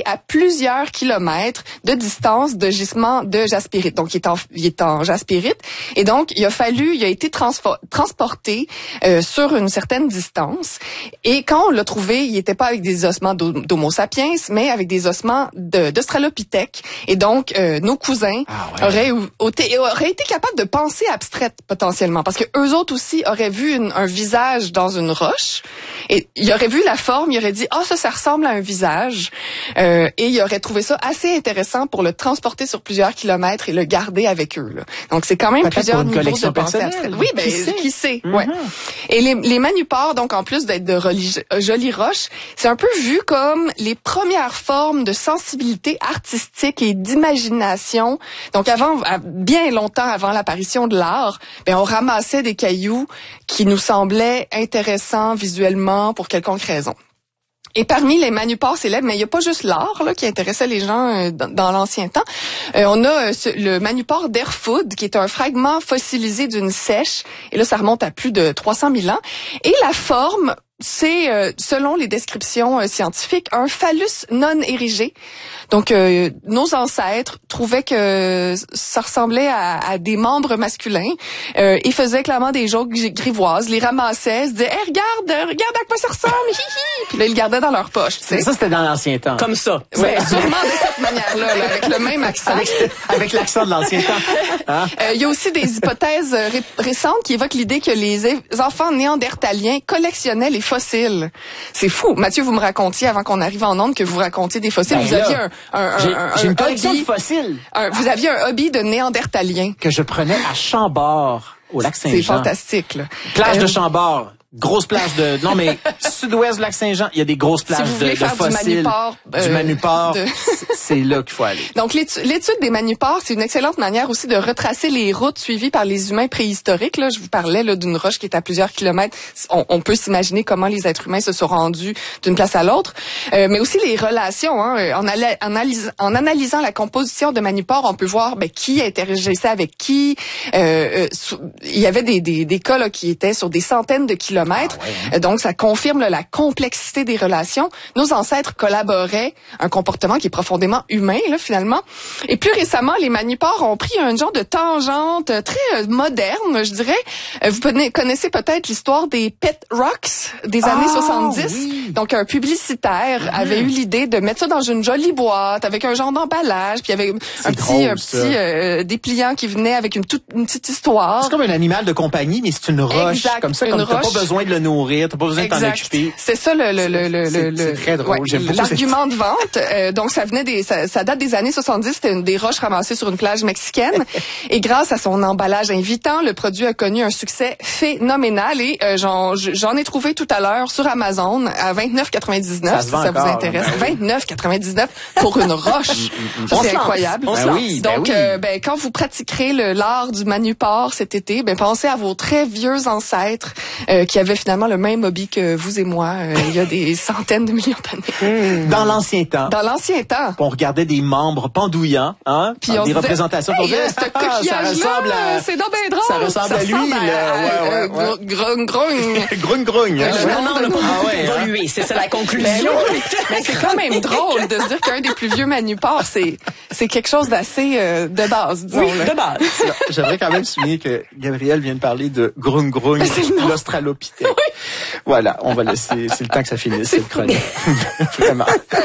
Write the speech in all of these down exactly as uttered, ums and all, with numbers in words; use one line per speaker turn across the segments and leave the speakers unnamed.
à plusieurs kilomètres de distance de gisement de jaspérite. Donc, il est en, il est en jaspérite. Et donc, il a fallu, il a été transfo- transporté euh, sur une certaine distance. Et quand on l'a trouvé, il n'était pas avec des ossements d'Homo sapiens, mais avec des ossements de, d'Australopithèque. Et donc, euh, nos cousins ah ouais. auraient, auraient, auraient été capables de penser abstraite potentiellement. Parce que eux autres aussi auraient vu une, un visage dans une roche. Et ils auraient vu la forme, ils auraient dit « Ah, oh, ça, ça ressemble à un visage. Euh, » Et ils auraient trouvé ça assez intéressant pour le transporter sur plusieurs kilomètres et le garder avec eux. Là. Donc, c'est quand même
peut-être
plusieurs
niveaux
de pensée abstraite. Oui, ben, qui sait? Qui sait mm-hmm. ouais. Et les, les manupores, donc, en plus d'être de religi- jolies roches, c'est un peu vu comme les premières formes de sensibilité artistique et d'imagination. Donc, avant, bien longtemps avant l'apparition de l'art, ben, on ramassait des cailloux qui nous semblaient intéressants visuellement pour quelconque raison. Et parmi les manupores célèbres, mais il n'y a pas juste l'art là, qui intéressait les gens euh, dans, dans l'ancien temps. Euh, on a euh, ce, le manupore d'Erfoud, qui est un fragment fossilisé d'une seiche. Et là, ça remonte à plus de trois cent mille ans. Et la forme, c'est, euh, selon les descriptions euh, scientifiques, un phallus non érigé. Donc, euh, nos ancêtres trouvaient que ça ressemblait à, à des membres masculins euh, et faisaient clairement des jokes grivoises, les ramassaient, se disaient hey, « regarde, regarde à quoi ça ressemble! » Puis là, ils le gardaient dans leur poche.
Ça, c'était dans l'ancien temps.
Comme ça.
Oui, sûrement de cette manière-là, là, avec le même accent.
Avec, avec l'accent de l'ancien temps. Hein?
Euh, il y a aussi des hypothèses ré- récentes qui évoquent l'idée que les enfants néandertaliens collectionnaient les fossiles. C'est fou. Mathieu, vous me racontiez, avant qu'on arrive en onde, que vous racontiez des fossiles. Ben vous là, aviez un, un,
j'ai,
un,
j'ai
un
une collection
hobby,
de fossiles.
Un, vous aviez un hobby de néandertalien.
Que je prenais à Chambord, au lac Saint-Jean.
C'est fantastique, là.
Plage
euh,
de Chambord. Grosse plage de... Non, mais sud-ouest du lac Saint-Jean, il y a des grosses plages
si vous
de,
voulez
de
faire
fossiles.
Du manuport. Euh,
du manuport.
De...
C'est là qu'il faut aller.
Donc, l'étude, l'étude des manupores, c'est une excellente manière aussi de retracer les routes suivies par les humains préhistoriques. Là, je vous parlais là, d'une roche qui est à plusieurs kilomètres. On, on peut s'imaginer comment les êtres humains se sont rendus d'une place à l'autre. Euh, mais aussi les relations. Hein, en, ala, en, analyse, en analysant la composition de manupores, on peut voir ben, qui interagissait avec qui. Euh, euh, il y avait des, des, des cas là, qui étaient sur des centaines de kilomètres. Ah ouais, hein? Donc, ça confirme là, la complexité des relations. Nos ancêtres collaboraient, un comportement qui est profondément humain, là, finalement. Et plus récemment, les manupores ont pris un genre de tangente très euh, moderne, je dirais. Euh, vous connaissez peut-être l'histoire des Pet Rocks des années ah, soixante-dix. Oui. Donc, un publicitaire mmh. avait eu l'idée de mettre ça dans une jolie boîte avec un genre d'emballage, puis il y avait C'est un drôle, petit, un petit euh, dépliant qui venait avec une, toute, une petite histoire.
C'est comme un animal de compagnie, mais c'est une roche.
Exact,
comme ça, comme t'as pas besoin de le nourrir, t'as pas besoin
exact.
de t'en occuper.
C'est ça le le le le,
c'est,
le
c'est très drôle.
Ouais,
J'aime beaucoup
l'argument
cette...
de vente. Euh, donc ça venait des ça, ça date des années soixante-dix. C'était une, des roches ramassées sur une plage mexicaine. Et grâce à son emballage invitant, le produit a connu un succès phénoménal. Et euh, j'en j'en ai trouvé tout à l'heure sur Amazon à vingt-neuf quatre-vingt-dix-neuf. Si ça encore, vous intéresse. Ben oui. vingt-neuf quatre-vingt-dix-neuf pour une roche. Ça, c'est incroyable.
Ben oui, ben
donc
oui.
euh, ben quand vous pratiquerez le l'art du manuport cet été, ben pensez à vos très vieux ancêtres euh, qui avaient finalement le même hobby que vous et moi euh, il y a des centaines de millions d'années.
Dans l'ancien temps.
Dans l'ancien temps.
On regardait des membres pendouillants, hein,
puis
des
on
représentations pour
hey,
dire
ce coquillage-là, c'est donc bien drôle.
Ça ressemble à lui, là. Ouais, ouais, ouais.
Grung, grung.
Grung, grung.
Non, non, on n'a pas beaucoup évolué. C'est ça la conclusion.
Mais c'est quand même drôle de se dire qu'un des plus vieux manupores, c'est, c'est quelque chose d'assez euh, de base, disons.
Oui, de base.
J'aimerais quand même souligner que Gabrielle vient de parler de grung, grung, l'Australopithèque. Oui. Voilà, on va laisser, c'est le temps que ça finisse, cette chronique. Vraiment.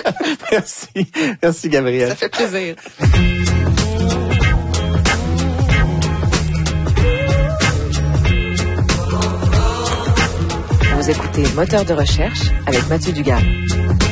Merci. Merci, Gabrielle.
Ça fait plaisir.
Vous écoutez Moteur de recherche avec Mathieu Dugal.